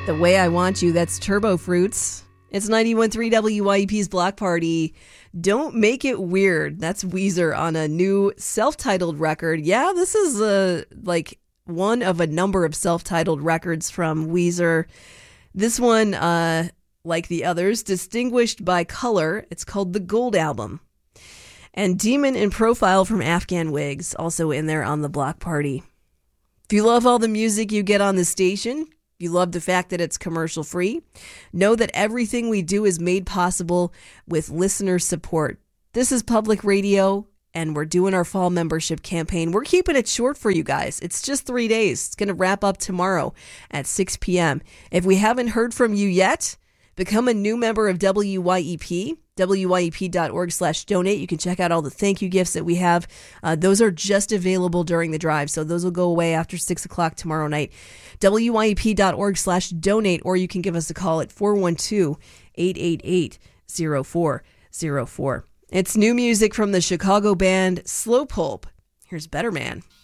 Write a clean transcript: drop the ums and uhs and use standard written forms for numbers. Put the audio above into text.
The Way I Want You, that's Turbo Fruits. It's 91.3 WYEP's Block Party. Don't Make It Weird. That's Weezer on a new self-titled record. Yeah, this is one of a number of self-titled records from Weezer. This one, like the others, distinguished by color. It's called the Gold Album. And Demon in Profile from Afghan Wigs, also in there on the Block Party. If you love all the music you get on the station, you love the fact that it's commercial free, know that everything we do is made possible with listener support. This is public radio, and we're doing our fall membership campaign. We're keeping it short for you guys. It's just 3 days. It's going to wrap up tomorrow at 6 p.m. If we haven't heard from you yet, become a new member of WYEP. WYEP.org/donate. You can check out all the thank you gifts that we have. Those are just available during the drive, so those will go away after 6 o'clock tomorrow night. WYEP.org/donate, or you can give us a call at 412-888-0404. It's new music from the Chicago band Slow Pulp. Here's Better Man.